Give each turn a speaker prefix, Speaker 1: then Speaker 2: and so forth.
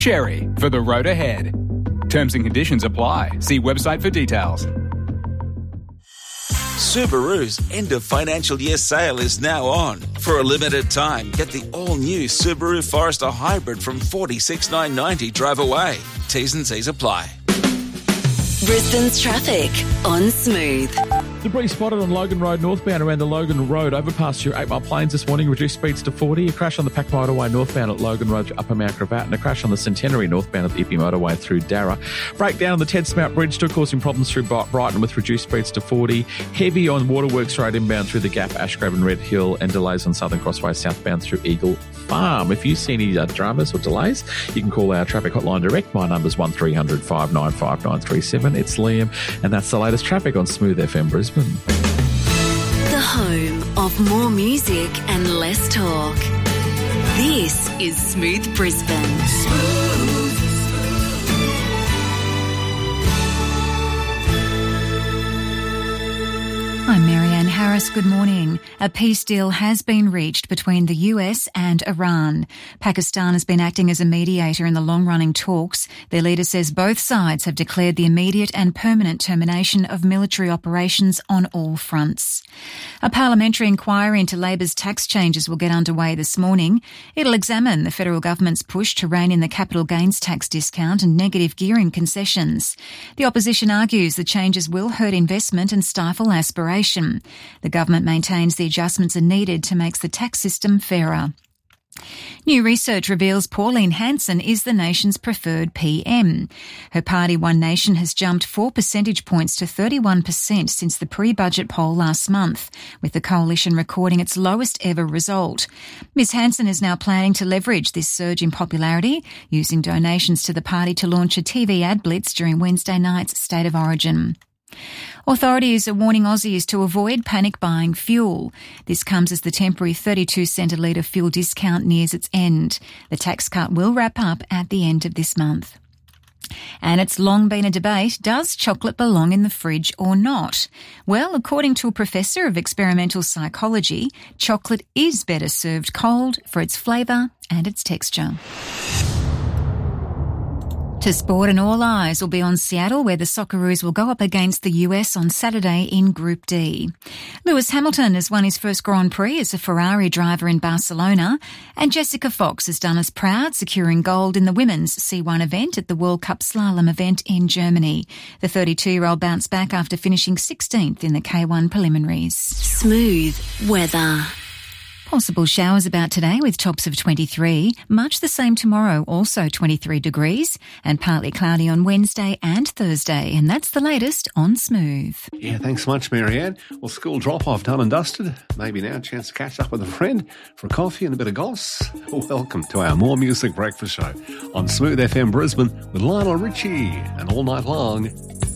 Speaker 1: Cherry for the road ahead. Terms and conditions apply. See website for details.
Speaker 2: Subaru's end of financial year sale is now on. For a limited time, get the all-new Subaru Forester Hybrid from $46,990 drive away. T's and C's apply.
Speaker 3: Brisbane's traffic on Smooth.
Speaker 4: Debris spotted on Logan Road northbound around the Logan Road overpass through 8 Mile Plains this morning. Reduced speeds to 40. A crash on the Pack Motorway northbound at Logan Road through Upper Mount Gravatt, and a crash on the Centenary northbound at the Ippy Motorway through Darra. Breakdown on the Ted Smout Bridge still causing problems through Brighton with reduced speeds to 40. Heavy on Waterworks Road inbound through the Gap, Ashgrove and Red Hill, and delays on Southern Crossway southbound through Eagle Farm. If you see any dramas or delays, you can call our traffic hotline direct. My number's 1300 595 937. It's Liam, and that's the latest traffic on Smooth FM Brisbane.
Speaker 3: The home of more music and less talk. This is Smooth Brisbane. I'm Marianne Harris. Good morning. A peace deal has been reached between the US and Iran. Pakistan has been acting as a mediator in the long-running talks. Their leader says both sides have declared the immediate and permanent termination of military operations on all fronts. A parliamentary inquiry into Labor's tax changes will get underway this morning. It'll examine the federal government's push to rein in the capital gains tax discount and negative gearing concessions. The opposition argues the changes will hurt investment and stifle aspiration. The government maintains the adjustments are needed to make the tax system fairer. New research reveals Pauline Hanson is the nation's preferred PM. Her party, One Nation, has jumped 4 percentage points to 31% since the pre-budget poll last month, with the coalition recording its lowest ever result. Ms Hanson is now planning to leverage this surge in popularity, using donations to the party to launch a TV ad blitz during Wednesday night's State of Origin. Authorities are warning Aussies to avoid panic buying fuel. This comes as the temporary 32 cent a litre fuel discount nears its end. The tax cut will wrap up at the end of this month. And it's long been a debate, does chocolate belong in the fridge or not? Well, according to a professor of experimental psychology, chocolate is better served cold for its flavour and its texture. To sport, and all eyes will be on Seattle, where the Socceroos will go up against the US on Saturday in Group D. Lewis Hamilton has won his first Grand Prix as a Ferrari driver in Barcelona, and Jessica Fox has done us proud, securing gold in the women's C1 event at the World Cup Slalom event in Germany. The 32-year-old bounced back after finishing 16th in the K1 preliminaries. Smooth weather. Possible showers about today with tops of 23. Much the same tomorrow, also 23 degrees, and partly cloudy on Wednesday and Thursday. And that's the latest on Smooth.
Speaker 5: Yeah, thanks so much, Marianne. Well, school drop-off done and dusted. Maybe now a chance to catch up with a friend for a coffee and a bit of goss. Welcome to our More Music Breakfast Show on Smooth FM Brisbane with Lionel Richie. And all night long,